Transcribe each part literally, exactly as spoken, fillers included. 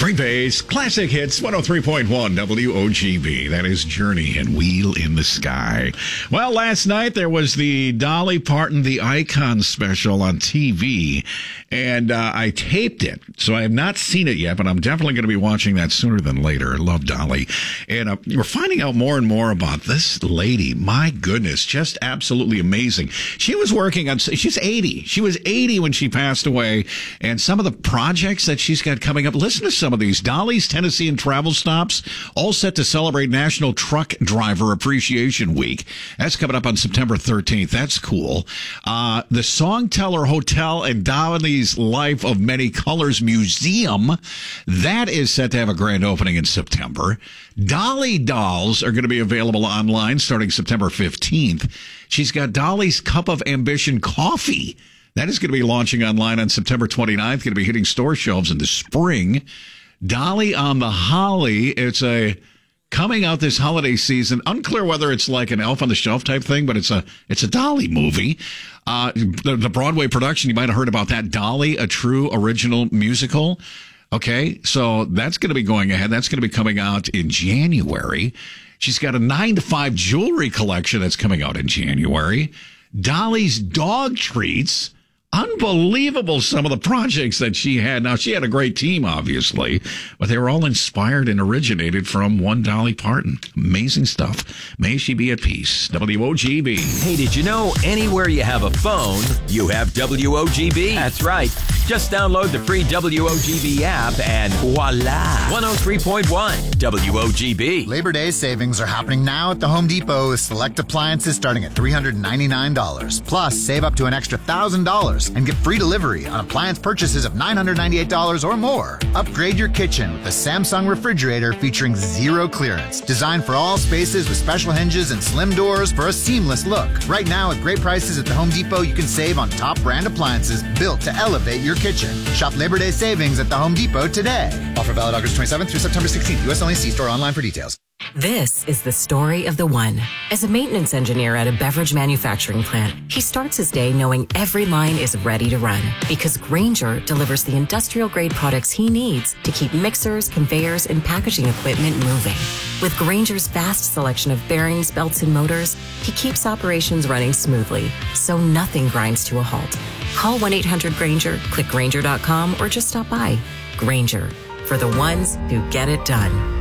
Green Bay's Classic Hits, one oh three point one W O G B. That is Journey and Wheel in the Sky. Well, last night there was the Dolly Parton, the Icon special on T V, and uh, I taped it. So I have not seen it yet, but I'm definitely going to be watching that sooner than later. I love Dolly. And uh, we're finding out more and more about this lady. My goodness, just absolutely amazing. She was working on, she's eighty. She was eighty when she passed away, and some of the projects that she's got coming up, listen to some of these. Dolly's Tennessee and Travel Stops, all set to celebrate National Truck Driver Appreciation Week. That's coming up on September thirteenth. That's cool. Uh, the Songteller Hotel and Dolly's Life of Many Colors Museum, that is set to have a grand opening in September. Dolly dolls are going to be available online starting September fifteenth. She's got Dolly's Cup of Ambition coffee. That is going to be launching online on September twenty-ninth, going to be hitting store shelves in the spring. Dolly on the Holly, it's a coming out this holiday season. Unclear whether it's like an Elf on the Shelf type thing, but it's a it's a Dolly movie. Uh, the, the Broadway production, you might have heard about that. Dolly, a true original musical. Okay, so that's going to be going ahead. That's going to be coming out in January. She's got a nine to five jewelry collection that's coming out in January. Dolly's Dog Treats. Unbelievable, some of the projects that she had. Now, she had a great team, obviously, but they were all inspired and originated from one Dolly Parton. Amazing stuff. May she be at peace. W O G B. Hey, did you know anywhere you have a phone, you have W O G B? That's right. Just download the free W O G B app and voila. one oh three point one W O G B. Labor Day savings are happening now at the Home Depot with select appliances starting at three hundred ninety-nine dollars. Plus, save up to an extra one thousand dollars and get free delivery on appliance purchases of nine hundred ninety-eight dollars or more. Upgrade your kitchen with the Samsung refrigerator featuring zero clearance. Designed for all spaces with special hinges and slim doors for a seamless look. Right now, at great prices at the Home Depot, you can save on top brand appliances built to elevate your kitchen. Shop Labor Day savings at the Home Depot today. Offer valid August twenty-seventh through September sixteenth. U S only. See store online for details. This is the story of the one. As a maintenance engineer at a beverage manufacturing plant, he starts his day knowing every line is ready to run because Grainger delivers the industrial-grade products he needs to keep mixers, conveyors, and packaging equipment moving. With Grainger's vast selection of bearings, belts, and motors, he keeps operations running smoothly, so nothing grinds to a halt. Call one eight hundred Grainger, click Grainger dot com, or just stop by. Grainger, for the ones who get it done.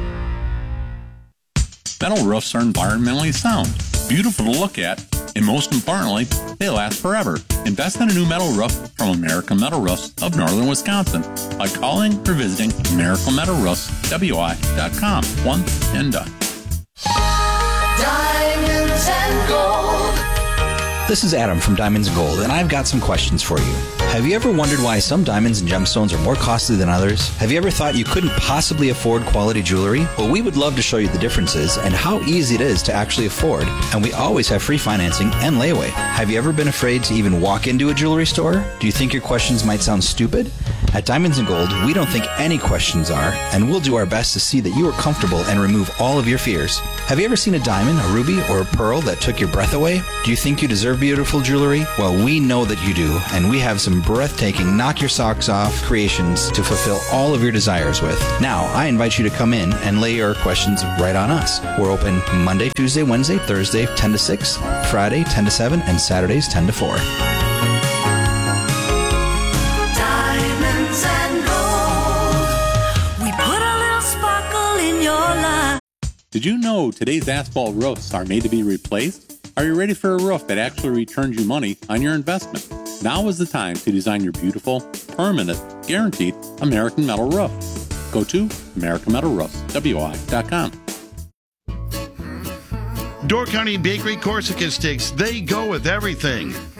Metal roofs are environmentally sound, beautiful to look at, and most importantly, they last forever. Invest in a new metal roof from American Metal Roofs of Northern Wisconsin by calling or visiting American Metal Roofs, W I dot com. One and done. Diamonds and Gold. This is Adam from Diamonds and Gold, and I've got some questions for you. Have you ever wondered why some diamonds and gemstones are more costly than others? Have you ever thought you couldn't possibly afford quality jewelry? Well, we would love to show you the differences and how easy it is to actually afford, and we always have free financing and layaway. Have you ever been afraid to even walk into a jewelry store? Do you think your questions might sound stupid? At Diamonds and Gold, we don't think any questions are, and we'll do our best to see that you are comfortable and remove all of your fears. Have you ever seen a diamond, a ruby, or a pearl that took your breath away? Do you think you deserve beautiful jewelry? Well, we know that you do, and we have some breathtaking, knock your socks off creations to fulfill all of your desires with. Now, I invite you to come in and lay your questions right on us. We're open Monday, Tuesday, Wednesday, Thursday, ten to six, Friday, ten to seven, and Saturdays, ten to four. Diamonds and Gold. We put a little sparkle in your life. Did you know today's asphalt roofs are made to be replaced? Are you ready for a roof that actually returns you money on your investment? Now is the time to design your beautiful, permanent, guaranteed American Metal roof. Go to American Metal Roofs, W I dot com. Door County Bakery Corsica Sticks, they go with everything.